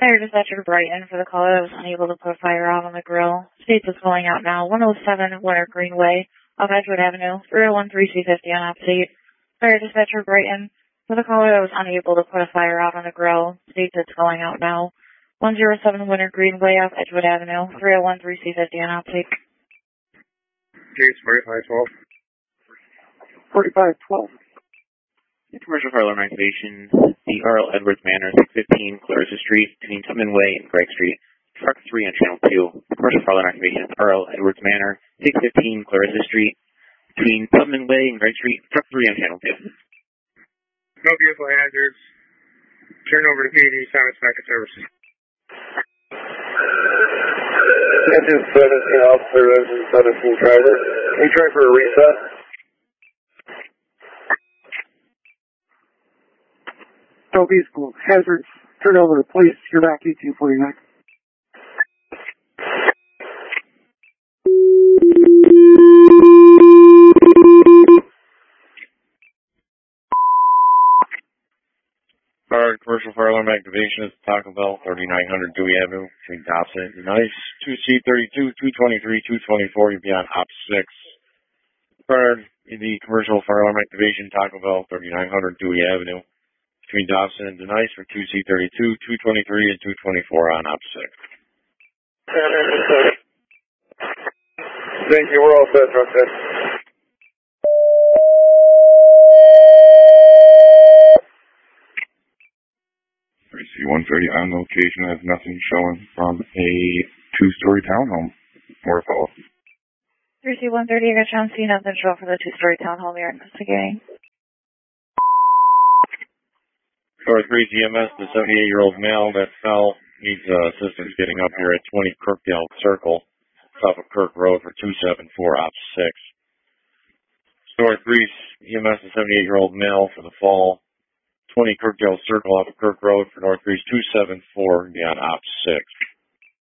Fire dispatcher Brighton for the call. I was unable to put a fire out on the grill. States is going out now. 107 Winter Greenway off Edgewood Avenue. 3013 C50 on update. Fire dispatcher Brighton for the call. I was unable to put a fire out on the grill. States it's going out now. 107 Winter Greenway off Edgewood Avenue. 3013 C50 on update. Case 4512. 4512. Commercial fire alarm activation, the Earl Edwards Manor, 615 Clarissa Street, between Tubman Way and Greg Street. Truck 3 on Channel 2. Commercial fire alarm activation, Earl Edwards Manor, 615 Clarissa Street, between Tubman Way and Greg Street. Truck 3 on Channel 2. No vehicle hazards. Turn over to PD, Simon Packet Services. Engine 17, officer, engine 17, driver. Can you try for a reset? No vehicle hazards. Turn over to police. You're back 1849. Commercial fire alarm activation is Taco Bell, 3900 Dewey Avenue, between Dobson and Nice. 2C32, 223, 224, you'll be on Op 6. The commercial fire alarm activation, Taco Bell, 3900 Dewey Avenue, between Dobson and Nice for 2C32, 223, and 224 on Op 6. Thank you. We're all set, truck set. C-130 on location has nothing showing from a two-story townhome or a fall. 3C-130, I got you on scene. Nothing show for the two-story townhome you're investigating. Store 3 CMS, the 78-year-old male that fell, needs assistance getting up here at 20 Kirkdale Circle, top of Kirk Road for 274 Op 6. Store 3 EMS, the 78-year-old male for the fall, 20 Kirkdale Circle off of Kirk Road for North Breeze 274 beyond Op 6.